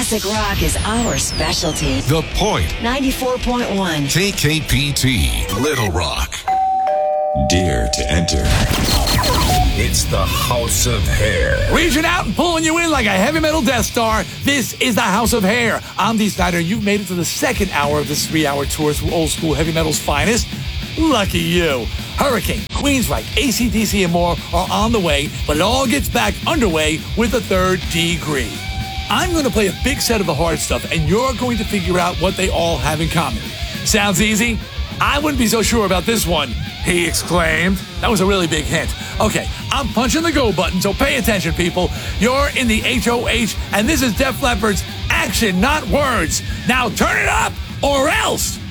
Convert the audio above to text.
Classic rock is our specialty. The Point. 94.1. KKPT. Little Rock. Dare to enter. It's the House of Hair. Reaching out and pulling you in like a heavy metal Death Star. This is the House of Hair. I'm Dee Snider. You've made it to the second hour of this 3-hour tour through old school heavy metal's finest. Lucky you. Hurricane, Queensryche, AC/DC, and more are on the way, but it all gets back underway with the third degree. I'm going to play a big set of the hard stuff, and you're going to figure out what they all have in common. Sounds easy? I wouldn't be so sure about this one, he exclaimed. That was a really big hint. Okay, I'm punching the go button, so pay attention, people. You're in the HOH, and this is Def Leppard's Action, Not Words. Now turn it up, or else.